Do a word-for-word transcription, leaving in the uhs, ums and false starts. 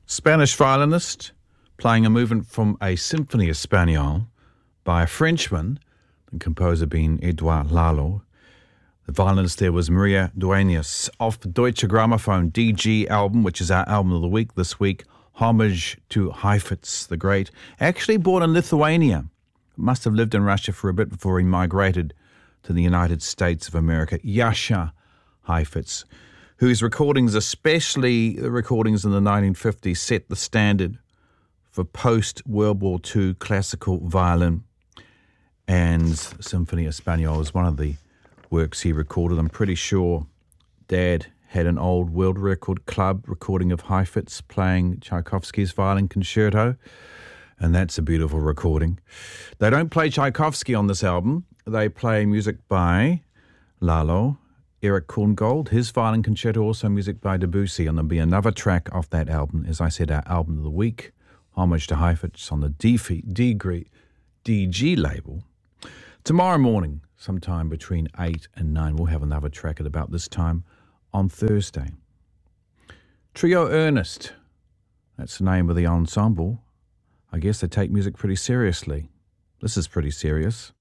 Spanish violinist playing a movement from a Symphonie Espagnole by a Frenchman, the composer being Edouard Lalo. The violinist there was Maria Dueñas off the Deutsche Grammophon D G album, which is our album of the week this week. Homage to Heifetz, the great. Actually born in Lithuania. Must have lived in Russia for a bit before he migrated to the United States of America. Jascha Heifetz, whose recordings, especially the recordings in the nineteen fifties, set the standard for post-World War Two classical violin. And Symphonie Espagnole is one of the works he recorded. I'm pretty sure Dad had an old World Record Club recording of Heifetz playing Tchaikovsky's Violin Concerto, and that's a beautiful recording. They don't play Tchaikovsky on this album. They play music by Lalo, Erich Korngold, his Violin Concerto, also music by Debussy, and there'll be another track off that album. As I said, our album of the week, Homage to Heifetz on the D G label. Tomorrow morning, sometime between eight and nine, we'll have another track at about this time on Thursday. Trio Ernest, that's the name of the ensemble. I guess they take music pretty seriously. This is pretty serious.